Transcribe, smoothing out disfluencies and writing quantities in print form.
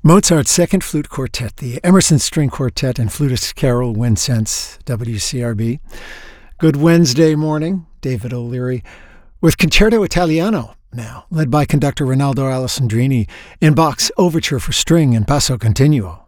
Mozart's Second Flute Quartet, the Emerson String Quartet and flutist Carol Wincenz, WCRB. Good Wednesday morning, David O'Leary, with Concerto Italiano now, led by conductor Rinaldo Alessandrini in Bach's Overture for String and Basso Continuo.